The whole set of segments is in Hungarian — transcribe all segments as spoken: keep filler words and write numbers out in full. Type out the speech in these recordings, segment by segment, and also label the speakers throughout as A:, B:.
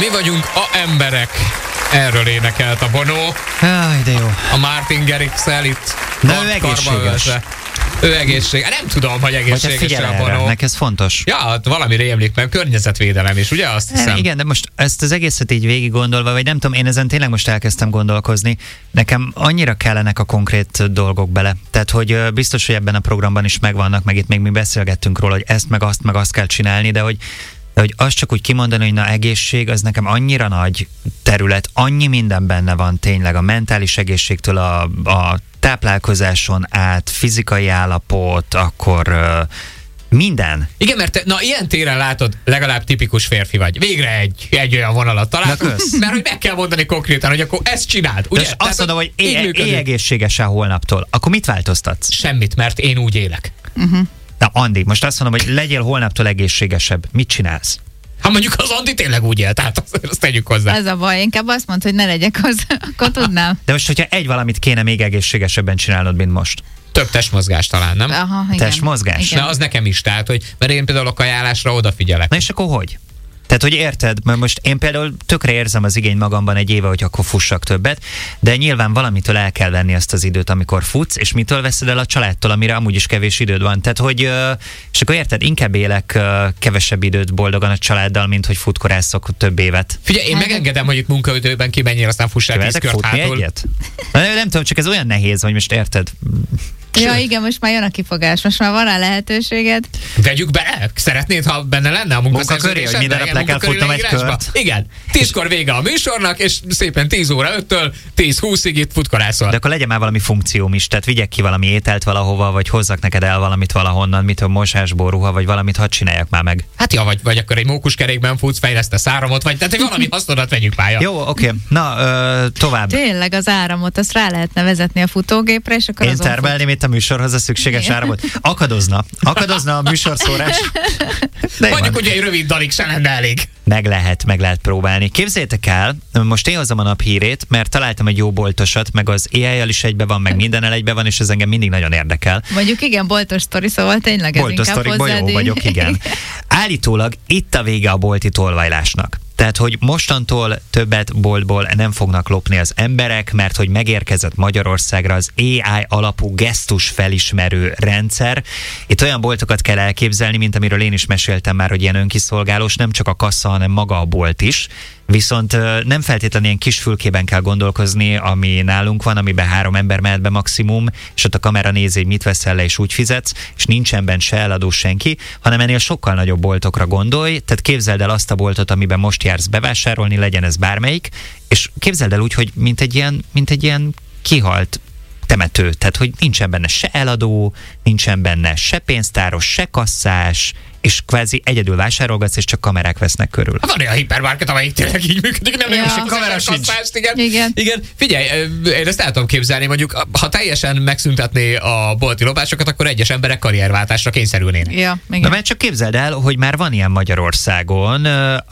A: Mi vagyunk a emberek. Erről énekelt a Bono.
B: Jaj, de jó.
A: A Martin Garrix-el itt.
B: De ő egészséges.
A: Ő egészséges. Nem tudom, hogy egészséges a Bono.
B: Neki ez fontos.
A: Ja, valami rémlik meg, környezetvédelem is, ugye azt hiszem?
B: Igen, de most ezt az egészet így végig gondolva, vagy nem tudom, én ezen tényleg most elkezdtem gondolkozni. Nekem annyira kellenek a konkrét dolgok bele. Tehát, hogy biztos, hogy ebben a programban is megvannak, meg itt még mi beszélgettünk róla, hogy ezt, meg azt, meg azt kell csinálni, de hogy De hogy azt csak úgy kimondani, hogy na egészség, az nekem annyira nagy terület, annyi minden benne van tényleg, a mentális egészségtől a, a táplálkozáson át, fizikai állapot, akkor uh, minden.
A: Igen, mert te, na ilyen téren látod, legalább tipikus férfi vagy. Végre egy, egy olyan vonalat találtunk, mert hogy meg kell mondani konkrétan, hogy akkor ezt csináld. Ugye?
B: De azt mondom, hogy élj, élj egészségesen holnaptól. Akkor mit változtatsz?
A: Semmit, mert én úgy élek.
B: Uh-huh. Na Andi, most azt mondom, hogy legyél holnaptól egészségesebb. Mit csinálsz?
A: Ha mondjuk az Andi tényleg úgy él, tehát azt, azt tegyük hozzá.
C: Ez a baj, inkább azt mondd, hogy ne legyek hozzá, akkor tudnám.
B: De most, hogyha egy valamit kéne még egészségesebben csinálnod, mint most.
A: Több testmozgás talán, nem?
C: Aha, igen.
B: Testmozgás?
A: Na, az nekem is, tehát, hogy, mert én például a kajálásra odafigyelek.
B: Na és akkor hogy? Tehát, hogy érted, mert most én például tökre érzem az igény magamban egy éve, hogy akkor fussak többet, de nyilván valamitől el kell venni azt az időt, amikor futsz, és mitől veszed el a családtól, amire amúgy is kevés időd van. Tehát, hogy, és akkor érted, inkább élek kevesebb időt boldogan a családdal, mint hogy futkorászok több évet.
A: Figyelj, én megengedem, hogy itt munkaidőben kimenjél, aztán fussál tíz kört hátul.
B: Egyet? Na, nem tudom, csak ez olyan nehéz, hogy most érted.
C: Ja, igen, most már jön a kifogás, most már van rá lehetőséged.
A: Vegyük be, szeretnéd, ha benne lenne a munkaszerződésedben?
B: Hogy minden nap le kell futnom egy kört.
A: Igen, tízkor vége a műsornak, és szépen tíz óra öttől tíz húszig itt futkorászol.
B: De akkor legyen már valami funkcióm is, tehát vigyek ki valami ételt valahova, vagy hozzak neked el valamit valahonnan, mit a mosásból ruha, vagy valamit hadd csináljak már meg.
A: Hát ja, vagy, vagy akkor egy mókuskerékben futsz, fejlesztesz áramot, vagy tehát valami hasznodat vegyük pálya.
B: Jó, oké. Okay. Na, ö, tovább.
C: Tényleg az áramot, azt rá lehetne vezetni a futógépre, és akkor
B: én termelném itt a műsorhoz a szükséges igen. áramot. Akadozna. Akadozna a műsorszórás.
A: Mondjuk, hogy egy rövid dalig se lenne elég.
B: Meg lehet, meg lehet próbálni. Képzeljétek el, most én hozom a nap hírét, mert találtam egy jó boltosat, meg az á í-jal is egybe van, meg mindennel egybe van, és ez engem mindig nagyon érdekel.
C: Mondjuk igen, boltos sztori, szóval tényleg ez
B: boltos
C: inkább
B: sztorikból jó vagyok, igen. Állítólag itt a vége a bolti tolvajlásnak. Tehát, hogy mostantól többet boltból nem fognak lopni az emberek, mert hogy megérkezett Magyarországra az á i alapú gesztus felismerő rendszer. Itt olyan boltokat kell elképzelni, mint amiről én is meséltem már, hogy ilyen önkiszolgálós, nem csak a kassa, hanem maga a bolt is. Viszont nem feltétlenül ilyen kis fülkében kell gondolkozni, ami nálunk van, amiben három ember mehet be maximum, és ott a kamera nézi, hogy mit veszel le, és úgy fizetsz, és nincsen benne se eladó senki, hanem ennél sokkal nagyobb boltokra gondolj, tehát képzeld el azt a boltot, amiben most jársz bevásárolni, legyen ez bármelyik, és képzeld el úgy, hogy mint egy ilyen, mint egy ilyen kihalt temető, tehát hogy nincsen benne se eladó, nincsen benne se pénztáros, se kasszás, és kvázi egyedül vásárolgatsz, és csak kamerák vesznek körül.
A: Van olyan hipermarket, amelyik tényleg így működik, nem
C: ja.
A: és a kamera sincs. Igen.
C: Igen.
A: Igen. Figyelj, én ezt el tudom képzelni, mondjuk, ha teljesen megszüntetné a bolti lopásokat, akkor egyes emberek karrierváltásra kényszerülnének.
C: Ja, igen.
B: Na, mert csak képzeld el, hogy már van ilyen Magyarországon,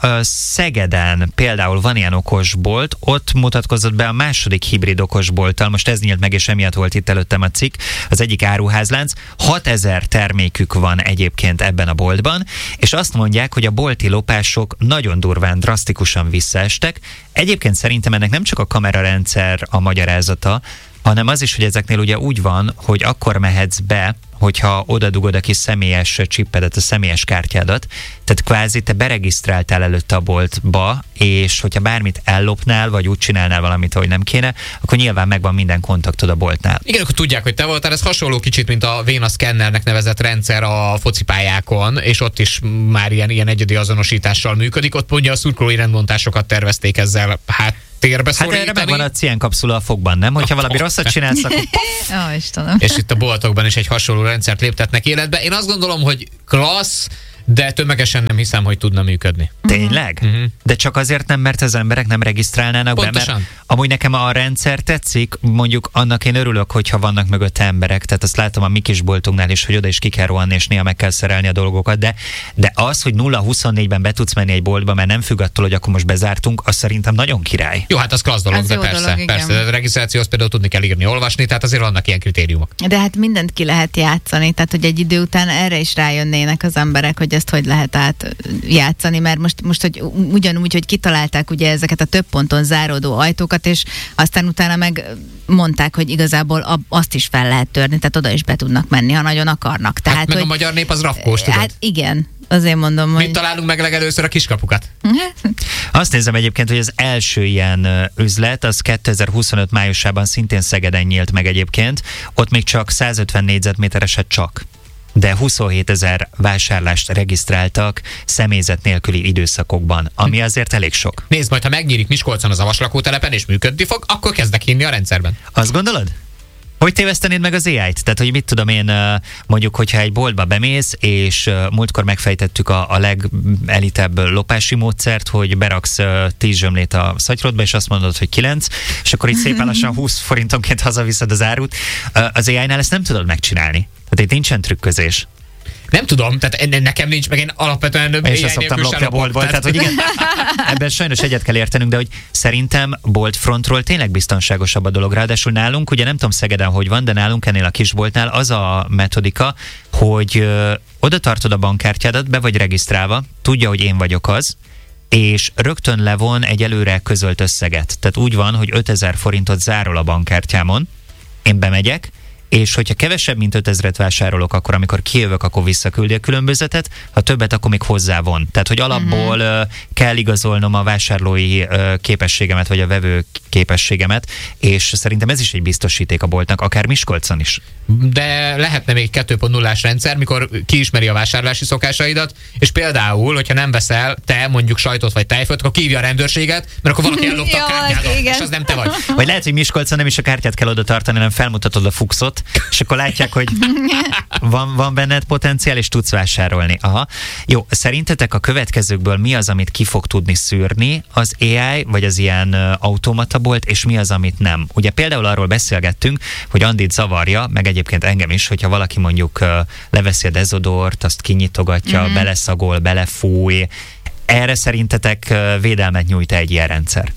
B: Szegeden például van ilyen okosbolt, ott mutatkozott be a második hibrid okosbolttal, most ez nyílt meg, és emiatt volt itt előttem a cikk, az egyik áruházlánc, hatezer termékük van egyébként ebben a boltban, és azt mondják, hogy a bolti lopások nagyon durván, drasztikusan visszaestek. Egyébként szerintem ennek nem csak a kamerarendszer a magyarázata, hanem az is, hogy ezeknél ugye úgy van, hogy akkor mehetsz be, hogyha odadugod a kis személyes csippedet, a személyes kártyádat, tehát kvázi te beregisztráltál előtte a boltba, és hogyha bármit ellopnál, vagy úgy csinálnál valamit, ahogy nem kéne, akkor nyilván megvan minden kontaktod a boltnál.
A: Igen, akkor tudják, hogy te voltál, ez hasonló kicsit, mint a Véna Szkennernek nevezett rendszer a focipályákon, és ott is már ilyen, ilyen egyedi azonosítással működik, ott mondja a szurkolói rendbontásokat tervezték ezzel, hát térbe
B: Hát erre megvan a cián kapszula a fogban, nem? Hogyha valami rosszat csinálsz, akkor
C: Ó, Istenem.
A: És itt a boltokban is egy hasonló rendszert léptetnek életbe. Én azt gondolom, hogy klassz, de tömegesen nem hiszem, hogy tudna működni.
B: Tényleg? Uh-huh. De csak azért nem, mert az emberek nem regisztrálnának
A: Pontosan.
B: be, mert amúgy nekem a rendszer tetszik, mondjuk annak én örülök, hogyha vannak mögötte emberek, tehát azt látom a mi kis boltunknál is, hogy oda is ki kell rohanni, és néha meg kell szerelni a dolgokat, de, de az, hogy nulla huszonnégyben be tudsz menni egy boltba, mert nem függ attól, hogy akkor most bezártunk, az szerintem nagyon király.
A: Jó, hát az klassz dolog,
C: Az
A: de
C: jó
A: persze,
C: dolog, igen.
A: persze. A regisztrációhoz például tudni kell írni, olvasni, tehát azért vannak ilyen kritériumok.
C: De hát mindent ki lehet játszani, tehát hogy egy idő után erre is rájönnének az emberek, hogy ezt hogy lehet átjátszani, mert most, most hogy ugyanúgy, hogy kitalálták ugye ezeket a több ponton záródó ajtókat, és aztán utána meg mondták, hogy igazából azt is fel lehet törni, tehát oda is be tudnak menni, ha nagyon akarnak. Tehát,
A: hát meg
C: hogy,
A: a magyar nép az rafkós, tudod?
C: Hát igen, azért mondom, hogy...
A: Mit találunk meg legelőször? A kiskapukat?
B: Azt nézem egyébként, hogy az első ilyen üzlet, az kétezer-huszonöt májusában szintén Szegeden nyílt meg egyébként. Ott még csak százötven négyzetmétereset csak, de huszonhétezer vásárlást regisztráltak személyzet nélküli időszakokban, ami azért elég sok.
A: Nézd, majd ha megnyílik Miskolcon az avas lakótelepen és működni fog, akkor kezdek hinni a rendszerben.
B: Azt gondolod? Hogy tévesztenéd meg az á í-t? Tehát, hogy mit tudom én, mondjuk, hogyha egy boltba bemész, és múltkor megfejtettük a, a legelitebb lopási módszert, hogy beraksz tíz zsömlét a szatyrodba, és azt mondod, hogy kilenc, és akkor így szépen lassan húsz forintonként hazaviszed az árut. Az á í-nál ezt nem tudod megcsinálni. Tehát itt nincsen trükközés.
A: Nem tudom, tehát nekem nincs, meg én alapvetően
B: én sem szoktam lopni a boltból, tehát hogy igen, ebben sajnos egyet kell értenünk, de hogy szerintem boltfrontról tényleg biztonságosabb a dolog. Ráadásul nálunk, ugye nem tudom Szegeden hogy van, de nálunk ennél a kisboltnál az a metodika, hogy ö, oda tartod a bankkártyádat, be vagy regisztrálva, tudja, hogy én vagyok az, és rögtön levon egy előre közölt összeget. Tehát úgy van, hogy ötezer forintot zárol a bankkártyámon, én bemegyek, és hogyha kevesebb, mint ötezret vásárolok, akkor amikor kijövök, akkor visszaküldi a különbözetet, ha többet, akkor még hozzávon. Tehát, hogy alapból uh-huh. kell igazolnom a vásárlói képességemet, vagy a vevő képességemet, és szerintem ez is egy biztosíték a boltnak, akár Miskolcon is.
A: De lehetne még kettő pont nullás rendszer, mikor kiismeri a vásárlási szokásaidat, és például, hogyha nem veszel te mondjuk sajtot vagy tejfölt, akkor kívja a rendőrséget, mert akkor valaki ellopta a kártyádat, és az nem te vagy.
B: Vagy lehet, hogy Miskolcon nem is a kártyát kell oda tartani, hanem felmutatod a fuxot, és akkor látják, hogy van, van benned potenciál, és tudsz vásárolni. Aha. Jó, szerintetek a következőkből mi az, amit ki fog tudni szűrni az á í, vagy az ilyen automatabolt, és mi az, amit nem? Ugye például arról beszélgettünk, hogy Andit zavarja, meg egyébként engem is, hogyha valaki mondjuk leveszi a dezodort, azt kinyitogatja, mm-hmm. beleszagol, belefúj. Erre szerintetek védelmet nyújt egy ilyen rendszer?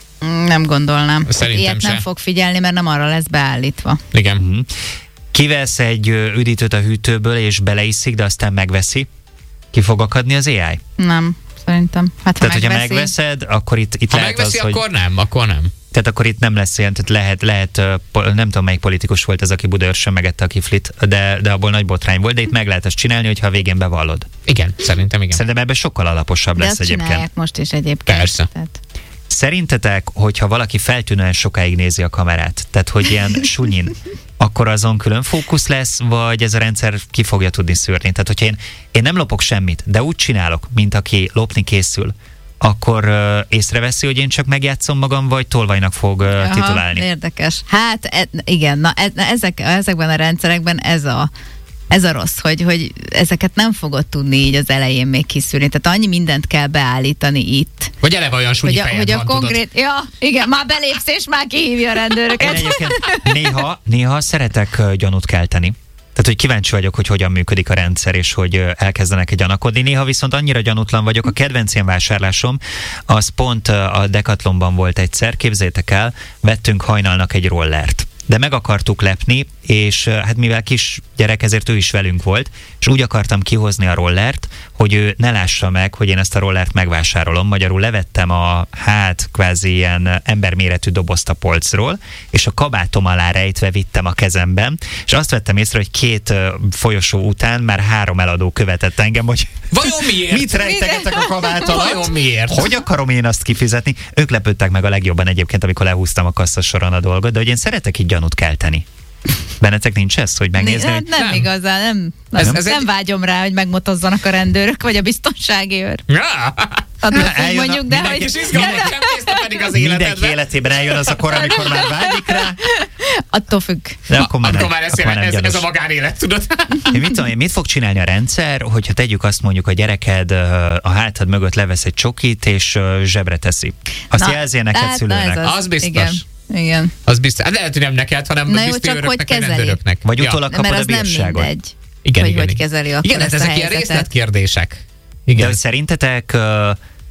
C: Nem gondolnám.
A: Szerintem
C: Ilyet
A: se.
C: nem fog figyelni, mert nem arra lesz beállítva.
A: Igen.
B: Mm-hmm. Kivesz egy üdítőt a hűtőből, és beleiszik, de aztán megveszi. Ki fog akadni az á í?
C: Nem, szerintem. Hát, ha
B: Tehát, hogyha
C: megveszi...
B: megveszed, akkor itt, itt
A: ha
B: lehet
A: megveszi,
B: az,
A: akkor
B: hogy...
A: nem, akkor nem.
B: Tehát akkor itt nem lesz ilyen, tehát lehet, lehet, nem tudom melyik politikus volt ez, aki Budaörsön megette a kiflit, de, de abból nagy botrány volt, de itt meg lehet ezt csinálni, hogyha a végén bevallod.
A: Igen, szerintem igen.
B: Szerintem ebben sokkal alaposabb
C: de
B: lesz
C: azt
B: egyébként.
C: csinálják most is egyébként.
A: Persze.
C: Tehát...
B: Szerintetek, hogyha valaki feltűnően sokáig nézi a kamerát, tehát hogy ilyen sunyin, akkor azon külön fókusz lesz, vagy ez a rendszer ki fogja tudni szűrni? Tehát, hogyha én, én nem lopok semmit, de úgy csinálok, mint aki lopni készül, akkor uh, észreveszi, hogy én csak megjátszom magam, vagy tolvajnak fog uh,
C: Aha,
B: titulálni?
C: Érdekes. Hát e, igen, na, e, ezek, ezekben a rendszerekben ez a Ez a rossz, hogy, hogy ezeket nem fogod tudni így az elején még kiszűrni. Tehát annyi mindent kell beállítani itt.
A: Vagy eleve olyan súnyi
C: hogy a,
A: fejed
C: hogy a
A: van,
C: konkrét,
A: tudod.
C: Ja, igen, már belépsz és már kihívja a rendőröket.
B: Én egyébként néha, néha szeretek uh, gyanút kelteni. Tehát, hogy kíváncsi vagyok, hogy hogyan működik a rendszer, és hogy uh, elkezdenek gyanakodni. Néha viszont annyira gyanútlan vagyok. A kedvenc ilyen vásárlásom, az pont uh, a Decathlonban volt egyszer. Képzeljétek el, vettünk hajnalnak egy rollert. De meg akartuk lepni, és hát mivel kis gyerek, ezért ő is velünk volt, és úgy akartam kihozni a rollert, hogy ő ne lássa meg, hogy én ezt a rollert megvásárolom. Magyarul levettem a hát kvázi ilyen emberméretű dobozt a polcról, és a kabátom alá rejtve vittem a kezemben, és azt vettem észre, hogy két folyosó után már három eladó követett engem, hogy
A: vajon miért?
B: Mit rejtegetek a kabát alatt?
A: Vajon miért?
B: Hogy akarom én azt kifizetni? Ők lepődtek meg a legjobban egyébként, amikor lehúztam a kasszasoron a dolgot, de hogy én szeretek így gyanút kelteni. Bennetek nincs ez, hogy megnézni,
C: nem,
B: hogy...
C: nem, nem igazán, nem,
A: Ez-
C: nem,
A: ez
C: nem
A: egy-
C: vágyom rá, hogy megmotozzanak a rendőrök, vagy a biztonsági őr.
A: Ja!
C: Attól függ,
B: Eljön a-
C: mondjuk, de
B: mindenki-
C: hogy...
A: És izgalmat sem készte pedig az
B: Mindenki
A: életedben.
B: életében eljön az a kor, amikor már vágyik rá,
C: Attól függ.
B: de akkor már nem,
A: Akkor már ez,
B: akkor már nem
A: ez, ez
B: gyanús.
A: a magánélet, tudod?
B: Én mit tudom én, mit fog csinálni a rendszer, hogyha tegyük azt mondjuk, a gyereked ö, a hátad mögött levesz egy csokit, és ö, zsebre teszi. Azt
C: Na,
B: jelzi neked
C: hát, na, ez
B: szülőnek.
A: Az biztos.
C: Igen, igen.
A: Az biztos. Hát lehet, hogy nem neked, hanem
C: Na jó,
A: biztos
C: csak hogy
A: öröknek, vagy
C: kezeli?
A: rendőröknek.
B: Vagy
A: Ja.
B: utólag
C: De
B: kapod
C: mert
B: a
C: az nem
B: bírságot.
C: mindegy,
A: Igen,
C: hogy
A: igen,
C: hogy
A: igen.
C: kezeli akkor
A: Igen, hát
C: ezt a
A: ezek ilyen
C: helyzetet.
A: részletkérdések.
B: De
A: Igen.
B: hogy szerintetek ö,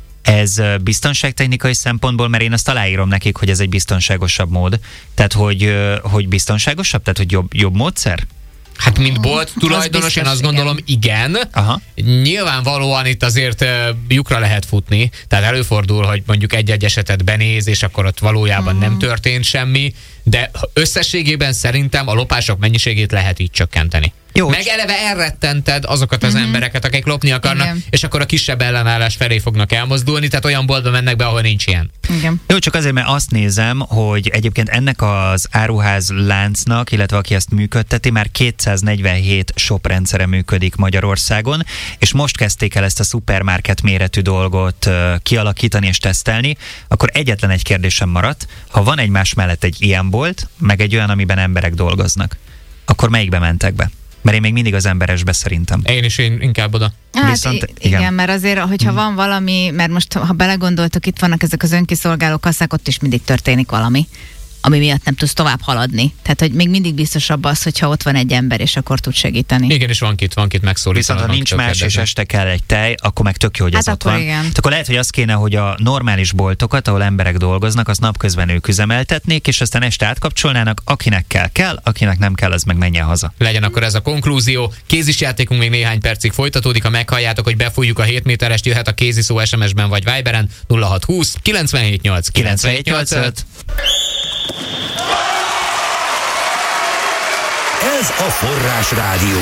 B: ez ö, biztonságtechnikai szempontból, mert én azt aláírom nekik, hogy ez egy biztonságosabb mód. Tehát, hogy, ö, hogy biztonságosabb? Tehát, hogy jobb, jobb módszer?
A: Hát mint bolt tulajdonos,
C: biztos,
A: én azt
C: igen.
A: gondolom, igen.
B: Aha.
A: Nyilvánvalóan itt azért uh, lyukra lehet futni, tehát előfordul, hogy mondjuk egy-egy esetet benéz, és akkor ott valójában mm. nem történt semmi, de összességében szerintem a lopások mennyiségét lehet így csökkenteni. Jó, meg eleve elrettented azokat az mm-hmm. embereket, akik lopni akarnak, igen. és akkor a kisebb ellenállás felé fognak elmozdulni, tehát olyan boltba mennek be, ahol nincs ilyen.
C: Igen.
B: Jó, csak azért, mert azt nézem, hogy egyébként ennek az áruház láncnak, illetve aki ezt működteti, már kétszáznegyvenhét shop rendszere működik Magyarországon, és most kezdték el ezt a szupermarket méretű dolgot uh, kialakítani és tesztelni, akkor egyetlen egy kérdésem maradt, ha van egymás mellett egy ilyen bolt, meg egy olyan, amiben emberek dolgoznak, akkor melyikbe mentek be? Mert én még mindig az emberesbe szerintem.
A: Én is én inkább oda.
C: Hát
B: Viszont,
C: igen.
B: igen.
C: igen, mert azért, hogyha van valami, mert most ha belegondoltok, itt vannak ezek az önkiszolgáló kasszák, ott is mindig történik valami, ami miatt nem tudsz tovább haladni. Tehát, hogy még mindig biztosabb az, hogyha ott van egy ember, és akkor tud segíteni.
A: Igen, és van kit, van kit megszólítani.
B: Viszont ha nincs más, és este kell egy tej, akkor meg tök jó, hogy
C: Hát
B: ez ott
C: akkor
B: van.
C: igen.
B: Tehát akkor lehet, hogy az kéne, hogy a normális boltokat, ahol emberek dolgoznak, az napközben ők üzemeltetnék, és aztán este átkapcsolnának, akinek kell, kell, akinek nem kell, az meg menjen haza.
A: Legyen akkor ez a konklúzió. Kézisjátékunk még néhány percig folytatódik, ha meghalljátok, hogy befújjuk a hét méterest, jöhet a kéziszó es em es-ben vagy Viberen nulla hat húsz kilencvenhét nyolc kilencvenhét nyolcvanöt.
D: Ez a Forrás Rádió.